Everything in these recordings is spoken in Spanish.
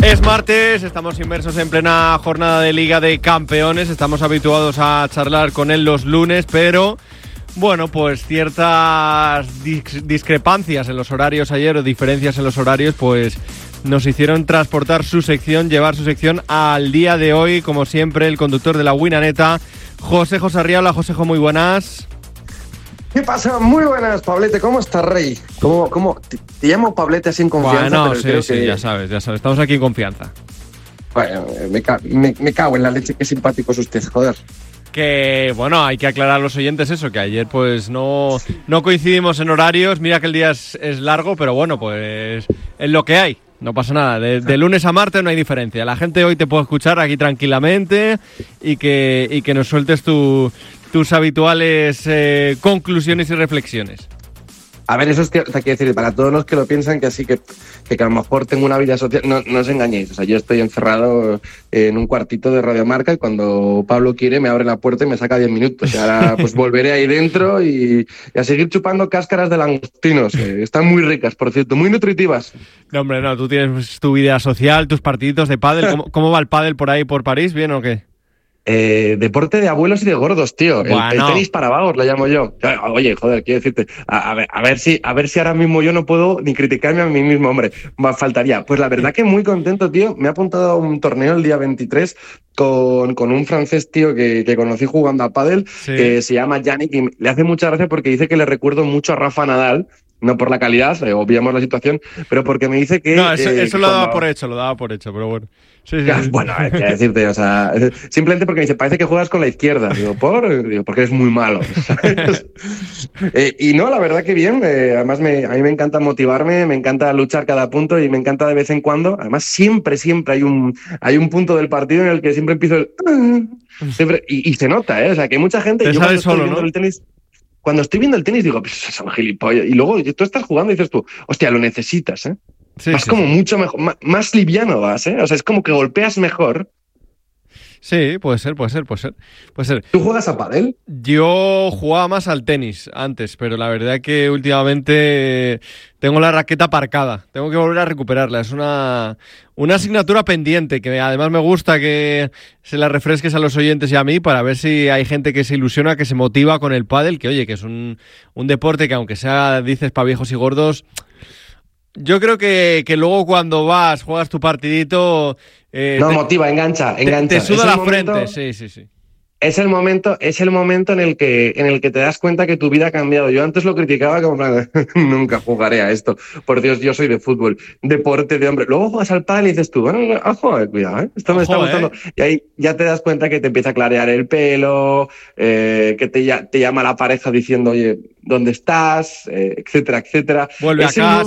Es martes, estamos inmersos en plena jornada de Liga de Campeones, estamos habituados a charlar con él los lunes, pero bueno, pues ciertas discrepancias en los horarios ayer o diferencias en los horarios, pues nos hicieron transportar su sección, llevar su sección al día de hoy, como siempre, el conductor de la Winaneta, Josejo Sarria. Hola, Josejo, muy buenas. ¿Qué pasa? Muy buenas, Pablete. ¿Cómo estás, Rey? ¿Cómo? Te llamo Pablete así en confianza. Bueno, pero sí, ya sabes. Estamos aquí en confianza. Bueno, me cago en la leche. Qué simpático es usted, joder. Que, bueno, hay que aclarar a los oyentes eso, que ayer pues no coincidimos en horarios. Mira que el día es largo, pero bueno, pues es lo que hay. No pasa nada. De lunes a martes no hay diferencia. La gente hoy te puede escuchar aquí tranquilamente y que nos sueltes tus habituales conclusiones y reflexiones. A ver, eso es que, o sea, quiero decir, para todos los que lo piensan que así que a lo mejor tengo una vida social, no os engañéis. O sea, yo estoy encerrado en un cuartito de Radiomarca y cuando Pablo quiere me abre la puerta y me saca 10 minutos. Y ahora pues volveré ahí dentro y a seguir chupando cáscaras de langostinos. Están muy ricas, por cierto, muy nutritivas. No, hombre, no, tú tienes tu vida social, tus partiditos de pádel. ¿Cómo va el pádel por ahí, por París? ¿Bien o qué? Deporte de abuelos y de gordos, tío. Bueno. El tenis para vagos, lo llamo yo. Oye, joder, quiero decirte, a ver si ahora mismo yo no puedo ni criticarme a mí mismo, hombre. Más faltaría. Pues la verdad que muy contento, tío. Me ha apuntado a un torneo el día 23 con un francés, tío, que conocí jugando a pádel, sí, que se llama Yannick, y le hace mucha gracia porque dice que le recuerdo mucho a Rafa Nadal. No por la calidad, obviamos la situación, pero porque me dice que... No, eso lo daba por hecho, pero bueno. Sí. Bueno, hay que decirte, o sea, simplemente porque me dice, parece que juegas con la izquierda. Digo, porque eres muy malo. Y no, la verdad que bien. Además, a mí me encanta motivarme, me encanta luchar cada punto y me encanta de vez en cuando. Además, siempre hay un punto del partido en el que siempre empiezo el... Siempre, y se nota, ¿eh? O sea, que hay mucha gente... Te sale solo, ¿no? El tenis, cuando estoy viendo el tenis digo, pues son gilipollas. Y luego tú estás jugando y dices tú, hostia, lo necesitas, ¿eh? Sí, vas como mucho mejor, más liviano vas, ¿eh? O sea, es como que golpeas mejor. Sí, puede ser. ¿Tú juegas a pádel? Yo jugaba más al tenis antes, pero la verdad que últimamente tengo la raqueta aparcada. Tengo que volver a recuperarla. Es una asignatura pendiente que además me gusta que se la refresques a los oyentes y a mí para ver si hay gente que se ilusiona, que se motiva con el pádel, que oye, que es un deporte que aunque sea, dices, para viejos y gordos... Yo creo que luego cuando juegas tu partidito... motiva, engancha. Te suda la frente, sí. Es el momento en el que te das cuenta que tu vida ha cambiado. Yo antes lo criticaba como nunca jugaré a esto. Por Dios, yo soy de fútbol, deporte de hombre. Luego juegas al pádel y dices tú, bueno, joder, cuidado, ¿eh? Esto me está gustando. Y ahí ya te das cuenta que te empieza a clarear el pelo, que te llama la pareja diciendo, oye, ¿dónde estás? Etcétera, etcétera. Vuelve a casa.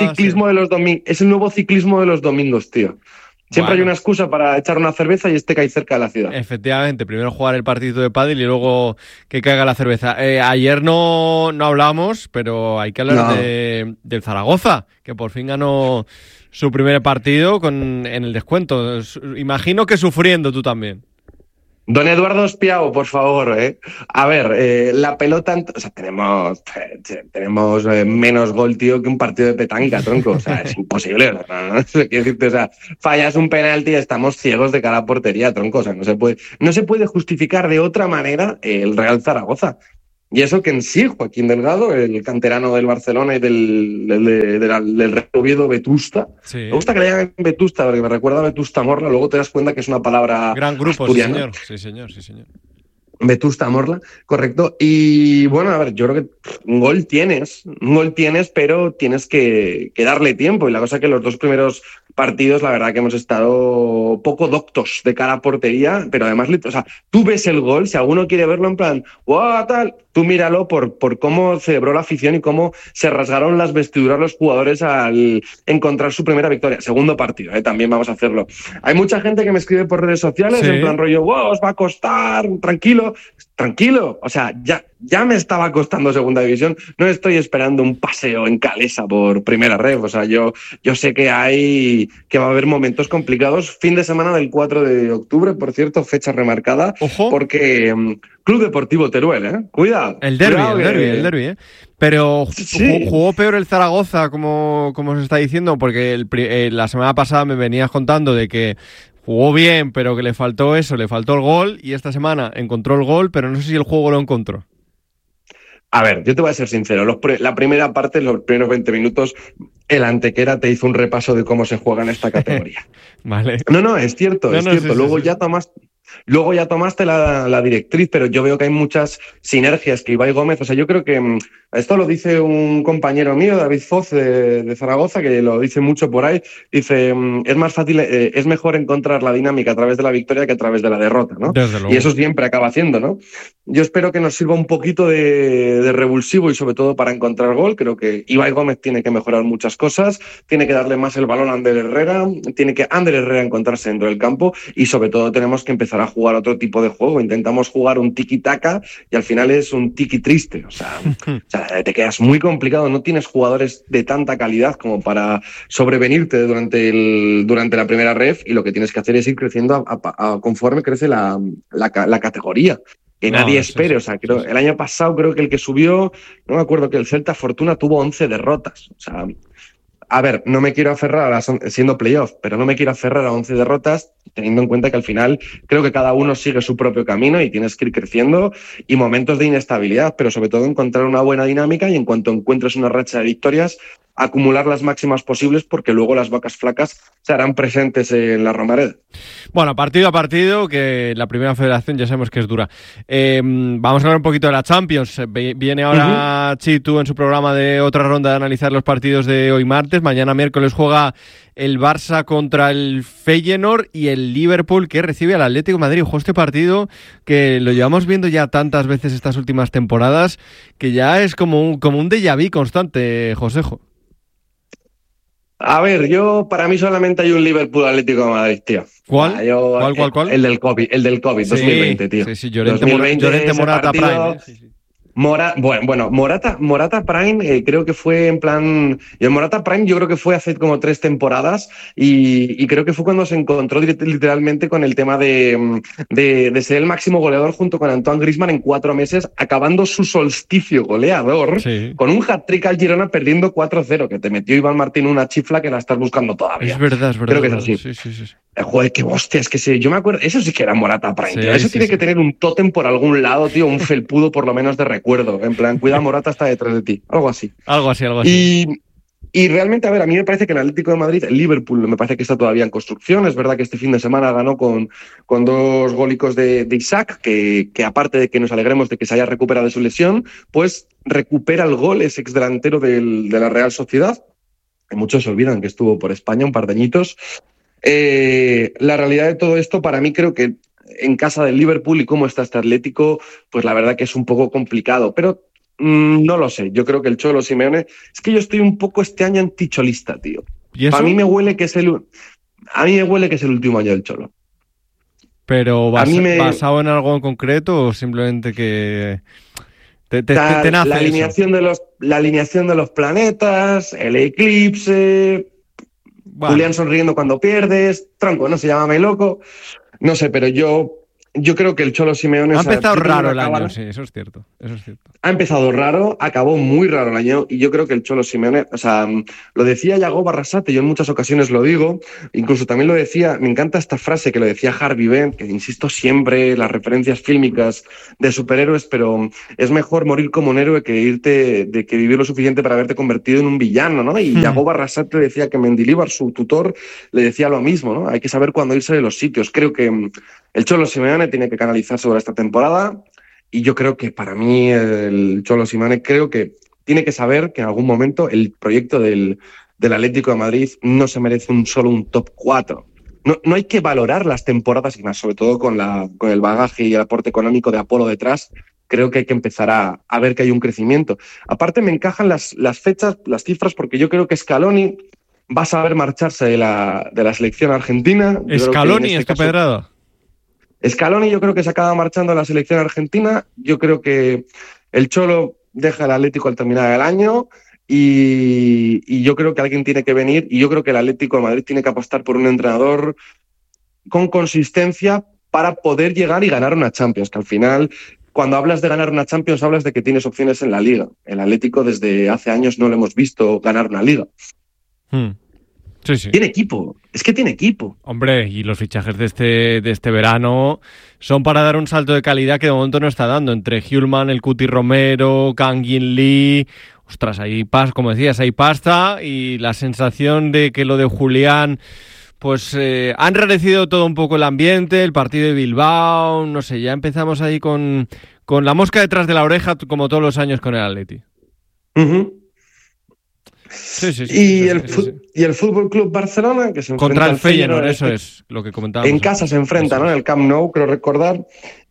Es el nuevo ciclismo de los domingos, tío. Siempre hay una excusa para echar una cerveza y que hay cerca de la ciudad. Efectivamente, primero jugar el partidito de pádel y luego que caiga la cerveza. Ayer no hablamos, pero hay que hablar del Zaragoza, que por fin ganó su primer partido en el descuento. Imagino que sufriendo tú también. Don Eduardo Espiao, por favor, ¿eh? A ver, la pelota... O sea, tenemos menos gol, tío, que un partido de petanca, tronco. O sea, es imposible. O sea, no sé qué decirte. O sea, fallas un penalti y estamos ciegos de cara a portería, tronco. O sea, no se puede justificar de otra manera el Real Zaragoza. Y eso que en sí, Joaquín Delgado, el canterano del Barcelona y del Oviedo, Vetusta. Sí. Me gusta que le llamen Vetusta porque me recuerda a Vetusta Morla. Luego te das cuenta que es una palabra gran grupo, asturiana. Sí, señor. Vetusta Morla, correcto. Y bueno, a ver, yo creo que un gol tienes, pero tienes que darle tiempo. Y la cosa es que los dos primeros partidos, la verdad que hemos estado poco doctos de cara a portería, pero además, o sea, tú ves el gol, si alguno quiere verlo en plan, ¡guau! Tal, tú míralo por cómo celebró la afición y cómo se rasgaron las vestiduras los jugadores al encontrar su primera victoria. Segundo partido, también vamos a hacerlo. Hay mucha gente que me escribe por redes sociales, en plan rollo, ¡wow! Os va a costar, tranquilo. tranquilo. O sea, ya me estaba costando segunda división. No estoy esperando un paseo en Calesa por primera ref. O sea, yo sé que va a haber momentos complicados. Fin de semana del 4 de octubre, por cierto, fecha remarcada. Ojo. Porque Club Deportivo Teruel, cuidado. El derbi, ¿eh? Pero sí. Jugó peor el Zaragoza, como se está diciendo, porque la semana pasada me venías contando de que jugó bien, pero que le faltó el gol, y esta semana encontró el gol, pero no sé si el juego lo encontró. A ver, yo te voy a ser sincero, la primera parte, los primeros 20 minutos, el Antequera te hizo un repaso de cómo se juega en esta categoría. Vale. No, es cierto, es cierto. Sí, Luego sí. Luego ya tomaste la directriz, pero yo veo que hay muchas sinergias que Ibai Gómez, o sea, yo creo que esto lo dice un compañero mío, David Foz, de Zaragoza, que lo dice mucho por ahí, dice, es más fácil, es mejor encontrar la dinámica a través de la victoria que a través de la derrota, ¿no? Desde luego. Y eso siempre acaba haciendo, ¿no? Yo espero que nos sirva un poquito de revulsivo y sobre todo para encontrar gol. Creo que Ibai Gómez tiene que mejorar muchas cosas, tiene que darle más el balón a Ander Herrera, tiene que Ander Herrera encontrarse dentro del campo y sobre todo tenemos que empezar a jugar otro tipo de juego. Intentamos jugar un tiki-taka y al final es un tiki triste. O sea, te quedas muy complicado. No tienes jugadores de tanta calidad como para sobrevenirte durante la primera ref y lo que tienes que hacer es ir creciendo conforme crece la categoría. Que nadie espere. O sea, el año pasado creo que el que subió, no me acuerdo, que el Celta Fortuna tuvo 11 derrotas. O sea, a ver, no me quiero aferrar siendo playoff, pero no me quiero aferrar a 11 derrotas, teniendo en cuenta que al final creo que cada uno sigue su propio camino y tienes que ir creciendo y momentos de inestabilidad, pero sobre todo encontrar una buena dinámica y en cuanto encuentres una racha de victorias, acumular las máximas posibles porque luego las vacas flacas se harán presentes en la Romareda. Bueno, partido a partido, que la primera federación ya sabemos que es dura. Vamos a hablar un poquito de la Champions. Viene ahora Chitu en su programa de otra ronda de analizar los partidos de hoy martes. Mañana miércoles juega el Barça contra el Feyenoord y el Liverpool que recibe al Atlético de Madrid. Ojo, este partido que lo llevamos viendo ya tantas veces estas últimas temporadas que ya es como un déjà vu constante, Josejo. A ver, para mí solamente hay un Liverpool Atlético de Madrid, tío. ¿Cuál? ¿Cuál? El del COVID, sí, 2020, tío. Sí, Llorente Morata Prime. Sí. Morata Prime creo que fue en plan... Y el Morata Prime yo creo que fue hace como 3 temporadas y creo que fue cuando se encontró literalmente con el tema de ser el máximo goleador junto con Antoine Griezmann en 4 meses, acabando su solsticio goleador con un hat-trick al Girona perdiendo 4-0, que te metió Iván Martín una chifla que la estás buscando todavía. Es verdad. Creo que es así. Sí. Joder, qué hostia, es que sí, yo me acuerdo, eso sí que era Morata Prime, tío. Eso tiene que tener un tótem por algún lado, tío, un felpudo por lo menos de recuerdo, en plan, cuida, Morata está detrás de ti, algo así. Algo así. Y realmente, a ver, a mí me parece que el Atlético de Madrid, el Liverpool, me parece que está todavía en construcción. Es verdad que este fin de semana ganó con 2 gólicos de Isaac, que aparte de que nos alegremos de que se haya recuperado de su lesión, pues recupera el gol, es exdelantero de la Real Sociedad. Muchos se olvidan que estuvo por España un par de añitos. La realidad de todo esto, para mí, creo que en casa del Liverpool y cómo está este Atlético, pues la verdad que es un poco complicado, pero no lo sé. Yo creo que el Cholo Simeone, es que yo estoy un poco este año anticholista, tío. A mí me huele que es el último año del Cholo. Pero basado en algo en concreto o simplemente que te nace la alineación de los planetas, el eclipse. Bueno. Julián sonriendo cuando pierdes, tronco, no se llámame loco, no sé, pero yo creo que el Cholo Simeone... Ha empezado raro el año, sí, eso es cierto. Ha empezado raro, acabó muy raro el año y yo creo que el Cholo Simeone, o sea, lo decía Yago Barrasate, yo en muchas ocasiones lo digo, incluso también lo decía, me encanta esta frase que lo decía Harvey Dent, que insisto siempre, las referencias fílmicas de superhéroes, pero es mejor morir como un héroe que vivir lo suficiente para haberte convertido en un villano, ¿no? Y Yago Barrasate decía que Mendilibar, su tutor, le decía lo mismo, ¿no? Hay que saber cuándo irse de los sitios. Creo que el Cholo Simeone tiene que canalizar sobre esta temporada y yo creo que para mí el Cholo Simeone creo que tiene que saber que en algún momento el proyecto del Atlético de Madrid no se merece solo un top 4. No hay que valorar las temporadas y más, sobre todo con el bagaje y el aporte económico de Apolo detrás. Creo que hay que empezar a ver que hay un crecimiento. Aparte me encajan las fechas, las cifras, porque yo creo que Scaloni va a saber marcharse de la selección argentina. ¿Scaloni es tu pedrada? Scaloni yo creo que se acaba marchando a la selección argentina. Yo creo que el Cholo deja el Atlético al terminar el año y yo creo que alguien tiene que venir y yo creo que el Atlético de Madrid tiene que apostar por un entrenador con consistencia para poder llegar y ganar una Champions, que al final, cuando hablas de ganar una Champions, hablas de que tienes opciones en la Liga. El Atlético desde hace años no lo hemos visto ganar una Liga. Sí, sí. Tiene equipo, es que tiene equipo. Hombre, y los fichajes de este verano son para dar un salto de calidad que de momento no está dando. Entre Hjulman, el Cuti Romero, Kang In Lee, ostras, hay como decías, hay pasta y la sensación de que lo de Julián, pues ha enrarecido todo un poco el ambiente, el partido de Bilbao, no sé, ya empezamos ahí con la mosca detrás de la oreja como todos los años con el Atleti. Uh-huh. Sí. Y el Fútbol Club Barcelona, que se enfrenta contra el Feyenoord, eso es lo que comentábamos. En casa se enfrenta, ¿no? En el Camp Nou, creo recordar.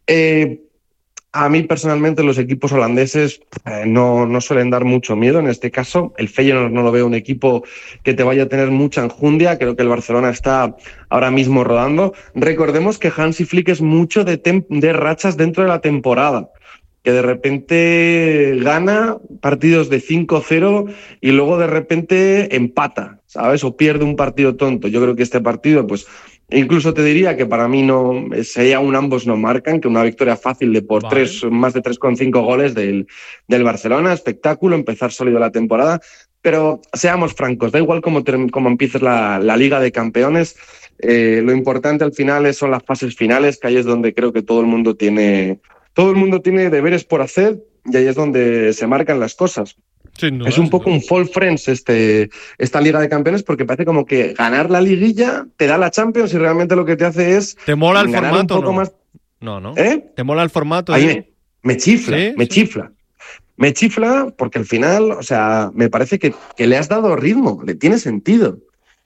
A mí personalmente los equipos holandeses no suelen dar mucho miedo en este caso. El Feyenoord no lo veo un equipo que te vaya a tener mucha enjundia. Creo que el Barcelona está ahora mismo rodando. Recordemos que Hansi Flick es mucho de rachas dentro de la temporada, que de repente gana partidos de 5-0 y luego de repente empata, ¿sabes? O pierde un partido tonto. Yo creo que este partido, pues, incluso te diría que para mí no sería un ambos no marcan, que una victoria fácil de por más de 3,5 goles del Barcelona. Espectáculo, empezar sólido la temporada. Pero seamos francos, da igual cómo empieces la Liga de Campeones. Lo importante al final son las fases finales, que ahí es donde creo que todo el mundo tiene deberes por hacer y ahí es donde se marcan las cosas. Duda, es un poco un fall friends esta Liga de Campeones, porque parece como que ganar la liguilla te da la Champions y realmente lo que te hace es ¿te mola el ganar formato? Un poco no. más. No. ¿Eh? ¿Te mola el formato? Ahí me chifla, ¿Sí? me chifla. Me chifla porque al final, o sea, me parece que le has dado ritmo, le tiene sentido.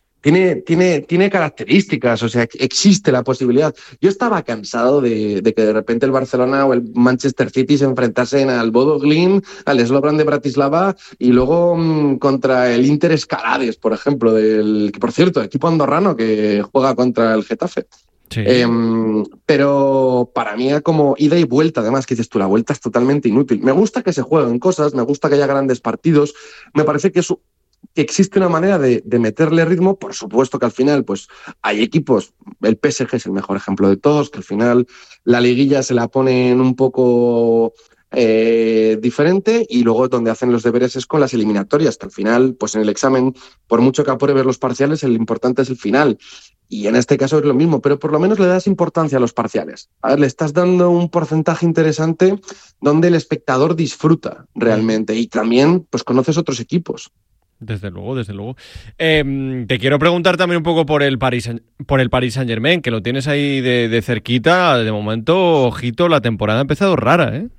Tiene características, o sea, existe la posibilidad. Yo estaba cansado de que de repente el Barcelona o el Manchester City se enfrentasen al Bodo Glimt, al Slovan de Bratislava y luego contra el Inter Escalades, por ejemplo, que por cierto, equipo andorrano que juega contra el Getafe. Sí. Pero para mí era como ida y vuelta, además, que dices tú, la vuelta es totalmente inútil. Me gusta que se jueguen cosas, me gusta que haya grandes partidos, me parece que existe una manera de meterle ritmo. Por supuesto que al final pues hay equipos, el PSG es el mejor ejemplo de todos, que al final la liguilla se la ponen un poco diferente y luego donde hacen los deberes es con las eliminatorias, que al final pues en el examen, por mucho que apure ver los parciales, el importante es el final. Y en este caso es lo mismo, pero por lo menos le das importancia a los parciales. A ver, le estás dando un porcentaje interesante donde el espectador disfruta realmente y también pues conoces otros equipos. Desde luego. Te quiero preguntar también un poco por el Paris Saint-Germain, que lo tienes ahí de cerquita. De momento, ojito, la temporada ha empezado rara, ¿eh?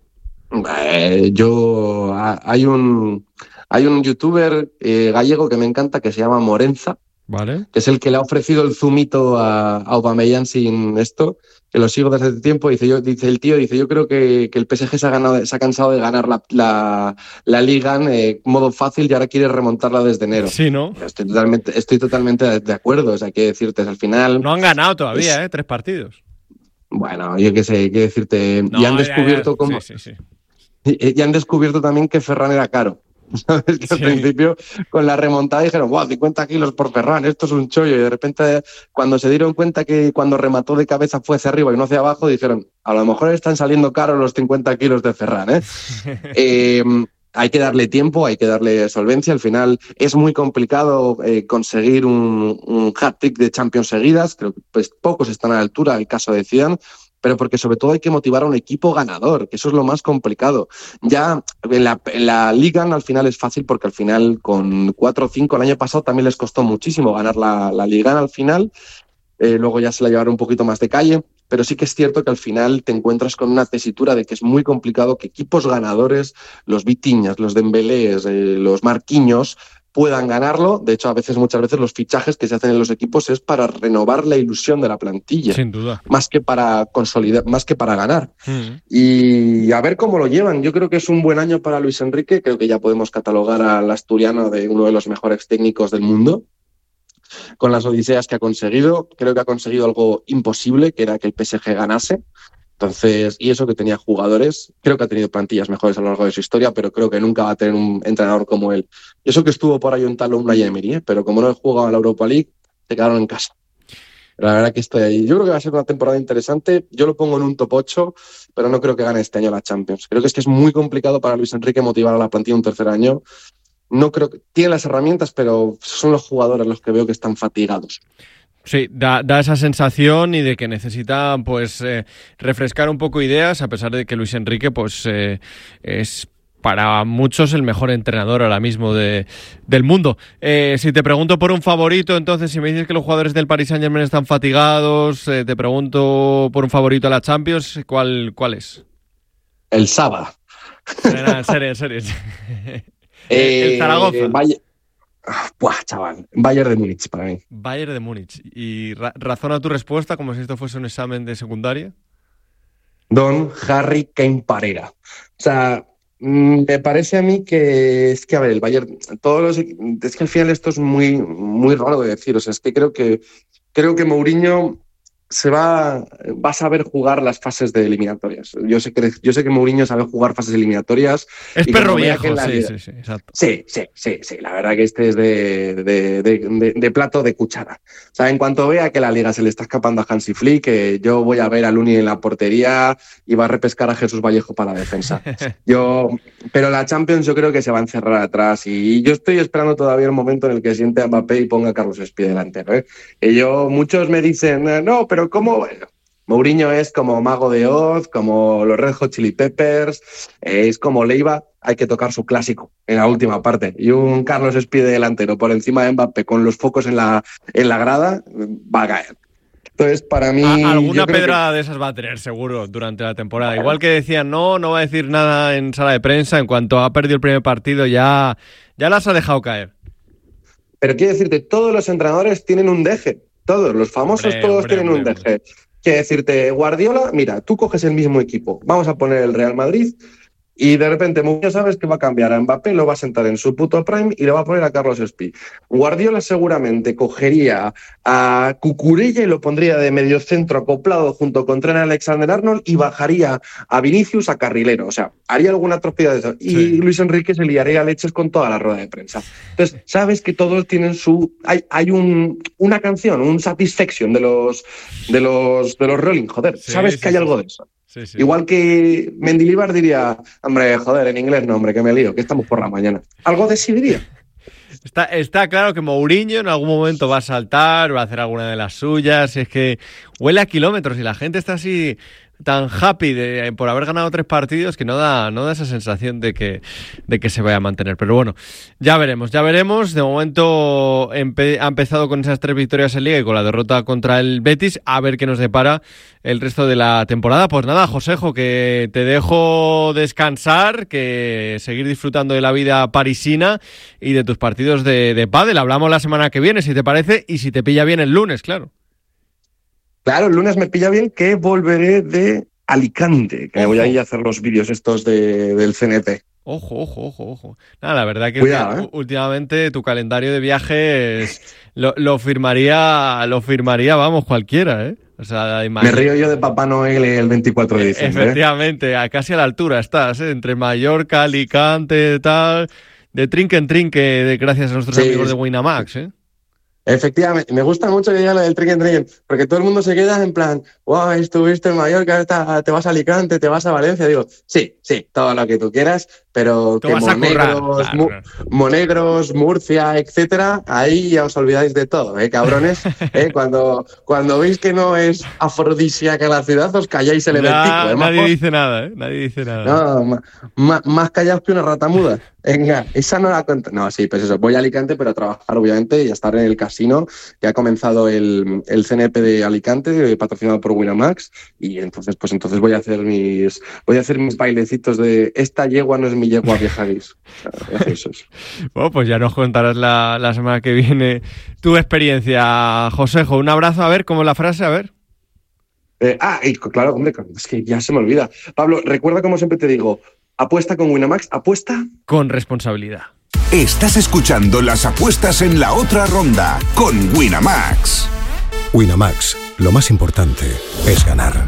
Hay un youtuber gallego que me encanta que se llama Morenza, ¿vale? Que es el que le ha ofrecido el zumito a Aubameyang sin esto, que lo sigo desde hace tiempo. Dice yo creo que el PSG se ha cansado de ganar la Liga en modo fácil y ahora quiere remontarla desde enero. Sí, ¿no? Estoy totalmente de acuerdo. O sea, qué decirte, al final no han ganado todavía, 3 partidos. Bueno, yo qué sé, qué decirte. No, y han descubierto cómo. Sí. Y han descubierto también que Ferran era caro. ¿Sabes? Que al principio con la remontada dijeron, wow, 50 kilos por Ferran, esto es un chollo. Y de repente, cuando se dieron cuenta que cuando remató de cabeza fue hacia arriba y no hacia abajo, dijeron, a lo mejor están saliendo caros los 50 kilos de Ferran, hay que darle tiempo, hay que darle solvencia. Al final es muy complicado conseguir un hat-trick de Champions seguidas. Creo que pues, pocos están a la altura, el caso de Zidane, pero porque sobre todo hay que motivar a un equipo ganador, que eso es lo más complicado. Ya en la Liga al final es fácil porque al final con 4 o 5 el año pasado también les costó muchísimo ganar la Liga al final. Luego ya se la llevaron un poquito más de calle, pero sí que es cierto que al final te encuentras con una tesitura de que es muy complicado que equipos ganadores, los Vitinhas, los Dembélés, los Marquinhos, puedan ganarlo. De hecho, muchas veces los fichajes que se hacen en los equipos es para renovar la ilusión de la plantilla. Sin duda. Más que para consolidar, más que para ganar. Y a ver cómo lo llevan. Yo creo que es un buen año para Luis Enrique. Creo que ya podemos catalogar al asturiano de uno de los mejores técnicos del mundo. con las odiseas que ha conseguido. Creo que ha conseguido algo imposible, que era que el PSG ganase. Entonces, y eso que tenía jugadores, creo que ha tenido plantillas mejores a lo largo de su historia, pero creo que nunca va a tener un entrenador como él. Y eso que estuvo por ahí un tal Unai Emery, pero como no he jugado a la Europa League, se quedaron en casa. La verdad que estoy ahí. Yo creo que va a ser una temporada interesante. Yo lo pongo en un top 8, pero no creo que gane este año la Champions. Creo que es muy complicado para Luis Enrique motivar a la plantilla un tercer año. No creo que tiene las herramientas, pero son los jugadores los que veo que están fatigados. Sí, da esa sensación y de que necesita pues refrescar un poco ideas, a pesar de que Luis Enrique pues es para muchos el mejor entrenador ahora mismo del mundo. Si te pregunto por un favorito, entonces si me dices que los jugadores del Paris Saint-Germain están fatigados, te pregunto por un favorito a la Champions, ¿cuál es? El Saba. En serio. El Zaragoza. Buah, chaval. Bayern de Múnich para mí. Bayern de Múnich. ¿Y razona tu respuesta como si esto fuese un examen de secundaria? Don Harry Kane Parera. O sea, me parece a mí que es que, a ver, el Bayern, es que al final esto es muy, muy raro de decir. O sea, es que creo que Mourinho va a saber jugar las fases de eliminatorias. Yo sé que Mourinho sabe jugar fases eliminatorias. Es perro viejo, sí, exacto. Sí. La verdad que este es de plato de cuchara. O sea, en cuanto vea que la liga se le está escapando a Hansi Flick, yo voy a ver a Luni en la portería y va a repescar a Jesús Vallejo para la defensa. Pero la Champions yo creo que se va a encerrar atrás y yo estoy esperando todavía el momento en el que siente a Mbappé y ponga a Carlos Espí delantero. Muchos me dicen, no, pero ¿cómo? Bueno, Mourinho es como Mago de Oz, como los Red Hot Chili Peppers, es como Leiva, hay que tocar su clásico en la última parte. Y un Carlos Espí delantero por encima de Mbappé con los focos en la grada, va a caer. Entonces, para mí... Alguna pedrada de esas va a tener seguro durante la temporada. Igual que decían, no va a decir nada en sala de prensa, en cuanto ha perdido el primer partido ya las ha dejado caer. Pero quiero decirte, todos los entrenadores tienen un deje. Todos, los famosos, todos tienen un deje. Quiero decirte, Guardiola, mira, tú coges el mismo equipo, vamos a poner el Real Madrid y de repente Mourinho sabes que va a cambiar a Mbappé, lo va a sentar en su puto prime y le va a poner a Carlos Espí. Guardiola seguramente cogería a Cucurella y lo pondría de mediocentro acoplado junto con Trent Alexander-Arnold y bajaría a Vinicius a carrilero. O sea, haría alguna atrocidad de eso. Y sí. Luis Enrique se liaría leches con toda la rueda de prensa. Entonces, sabes que todos tienen hay una canción, un satisfaction de los Rolling, joder. Sí, sabes que hay algo de eso. Sí. Igual que Mendilibar diría, hombre, joder, en inglés no, hombre, que me lío, que estamos por la mañana. Algo de sí diría. Está claro que Mourinho en algún momento va a saltar, va a hacer alguna de las suyas. Es que huele a kilómetros y la gente está así tan happy por haber ganado 3 partidos que no da esa sensación de que se vaya a mantener. Pero bueno, ya veremos. De momento ha empezado con esas 3 victorias en Liga y con la derrota contra el Betis. A ver qué nos depara el resto de la temporada. Pues nada, Josejo, que te dejo descansar, que seguir disfrutando de la vida parisina y de tus partidos de pádel. Hablamos la semana que viene, si te parece, y si te pilla bien el lunes, claro. Claro, el lunes me pilla bien, que volveré de Alicante, que me voy a ir a hacer los vídeos estos del CNT. Ojo. Nada, la verdad que cuidado, últimamente tu calendario de viajes lo firmaría, vamos, cualquiera, ¿eh? O sea, me río yo de Papá Noel el 24 de diciembre. Efectivamente, casi a la altura estás, ¿eh? Entre Mallorca, Alicante, tal, de trinque en trinque, gracias a nuestros amigos de Winamax, ¿eh? Efectivamente, me gusta mucho que diga lo del trinque, porque todo el mundo se queda en plan, wow, estuviste en Mallorca, te vas a Alicante, te vas a Valencia. Digo, sí, todo lo que tú quieras, pero que Monegros, Murcia, etcétera, ahí ya os olvidáis de todo, cabrones. Cuando veis que no es afrodisíaca la ciudad, os calláis el eventico. Nadie dice nada, ¿eh? Nadie dice nada. No, más callados que una rata muda. Venga, esa no la cuento. No, sí, pues eso, voy a Alicante, pero a trabajar, obviamente, y a estar en el casino, que ha comenzado el CNP de Alicante, patrocinado por Winamax, y entonces voy a hacer mis bailecitos de esta yegua no es mi yegua vieja gris. Eso. Bueno, pues ya nos contarás la semana que viene tu experiencia, Josejo. Un abrazo, a ver, ¿cómo es la frase? A ver. Y claro, hombre, es que ya se me olvida. Pablo, recuerda como siempre te digo, apuesta con Winamax, apuesta con responsabilidad. Estás escuchando las apuestas en la otra ronda con Winamax. Winamax, lo más importante es ganar.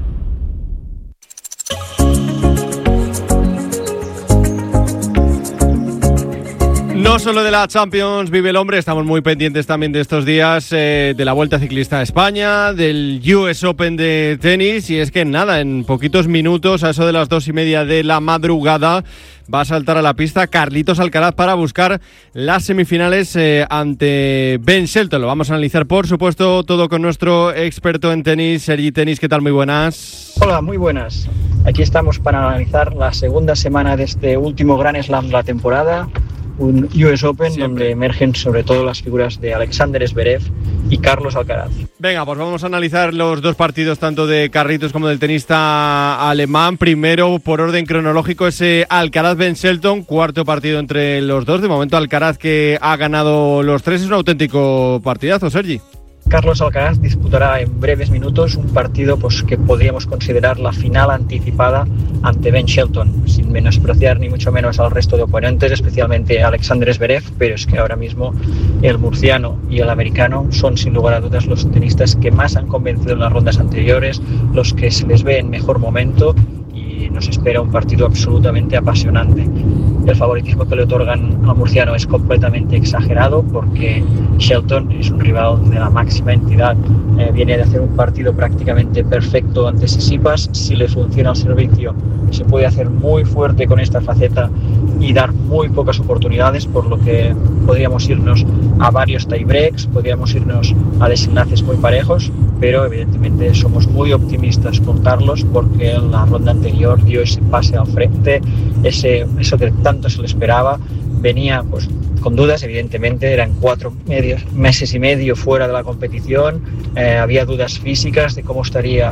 No solo de la Champions vive el hombre, estamos muy pendientes también de estos días de la Vuelta Ciclista a España, del US Open de tenis, y es que nada, en poquitos minutos, a eso de las 2:30 de la madrugada, va a saltar a la pista Carlitos Alcaraz para buscar las semifinales ante Ben Shelton. Lo vamos a analizar, por supuesto, todo con nuestro experto en tenis, Sergi Tenis. ¿Qué tal? Muy buenas. Hola, muy buenas. Aquí estamos para analizar la segunda semana de este último Grand Slam de la temporada, un US Open donde emergen sobre todo las figuras de Alexander Zverev y Carlos Alcaraz. Venga, pues vamos a analizar los dos partidos, tanto de Carlitos como del tenista alemán. Primero, por orden cronológico, ese Alcaraz-Ben Shelton, cuarto partido entre los dos. De momento, Alcaraz, que ha ganado los tres, es un auténtico partidazo, Sergi. Carlos Alcaraz disputará en breves minutos un partido que podríamos considerar la final anticipada ante Ben Shelton, sin menospreciar ni mucho menos al resto de oponentes, especialmente Alexander Zverev, pero es que ahora mismo el murciano y el americano son sin lugar a dudas los tenistas que más han convencido en las rondas anteriores, los que se les ve en mejor momento, y nos espera un partido absolutamente apasionante. El favoritismo que le otorgan al murciano es completamente exagerado porque Shelton es un rival de la máxima entidad. Viene de hacer un partido prácticamente perfecto ante Tsitsipas. Si le funciona el servicio, se puede hacer muy fuerte con esta faceta y dar muy pocas oportunidades, por lo que podríamos irnos a varios tiebreaks, podríamos irnos a desenlaces muy parejos, pero evidentemente somos muy optimistas con Carlos porque en la ronda anterior dio ese pase al frente, eso que tanto se le esperaba. Venía con dudas, evidentemente, eran 4 meses y medio fuera de la competición, había dudas físicas de cómo estaría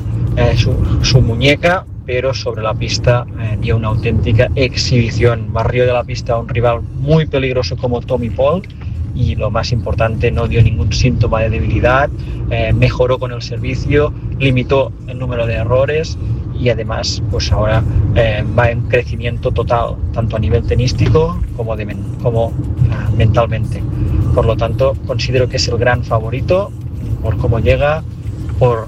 su muñeca, pero sobre la pista dio una auténtica exhibición. Barrió de la pista a un rival muy peligroso como Tommy Paul y, lo más importante, no dio ningún síntoma de debilidad, mejoró con el servicio, limitó el número de errores y además ahora va en crecimiento total, tanto a nivel tenístico como mentalmente. Por lo tanto, considero que es el gran favorito por cómo llega, por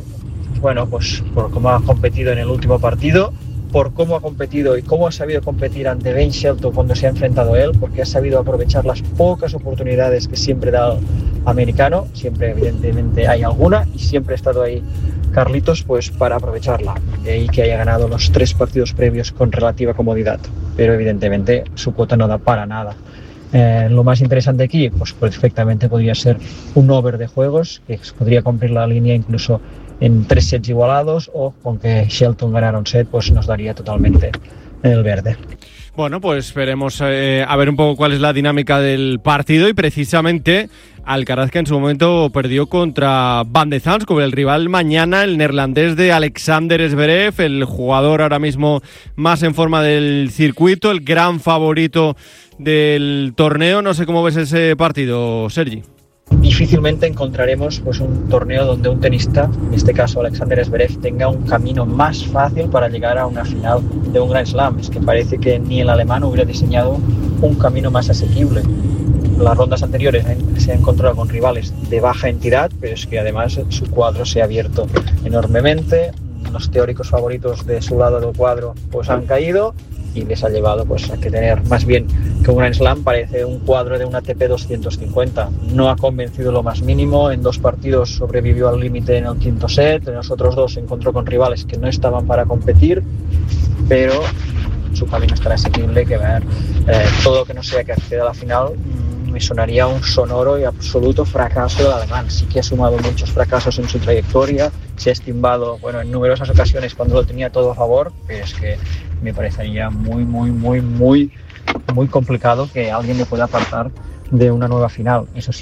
cómo ha competido en el último partido, por cómo ha competido y cómo ha sabido competir ante Ben Shelton cuando se ha enfrentado a él, porque ha sabido aprovechar las pocas oportunidades que siempre da el americano. Siempre, evidentemente, hay alguna y siempre ha estado ahí Carlitos para aprovecharla. De ahí que haya ganado los 3 partidos previos con relativa comodidad, pero evidentemente su cuota no da para nada. Lo más interesante aquí, perfectamente podría ser un over de juegos, que podría cumplir la línea incluso en 3 sets igualados, o con que Shelton ganara un set, nos daría totalmente el verde. Bueno, pues veremos a ver un poco cuál es la dinámica del partido, y precisamente Alcaraz, que en su momento perdió contra Van de Zandt, el rival mañana, el neerlandés de Alexander Zverev, el jugador ahora mismo más en forma del circuito, el gran favorito del torneo. No sé cómo ves ese partido, Sergi. Difícilmente encontraremos un torneo donde un tenista, en este caso Alexander Zverev, tenga un camino más fácil para llegar a una final de un Grand Slam. Es que parece que ni el alemán hubiera diseñado un camino más asequible. Las rondas anteriores se ha encontrado con rivales de baja entidad, pero es que además su cuadro se ha abierto enormemente. Los teóricos favoritos de su lado del cuadro han caído y les ha llevado a que tener, más bien que un Grand Slam, parece un cuadro de una ATP 250. No ha convencido lo más mínimo. En 2 partidos sobrevivió al límite en el 5º set. En los otros 2 se encontró con rivales que no estaban para competir, pero su camino estará asequible. Que ver, todo lo que no sea que acceda a la final me sonaría un sonoro y absoluto fracaso del alemán. Sí que ha sumado muchos fracasos en su trayectoria, se ha estimbado en numerosas ocasiones cuando lo tenía todo a favor, pero es que me parecería muy complicado que alguien le pueda apartar de una nueva final. Eso sí,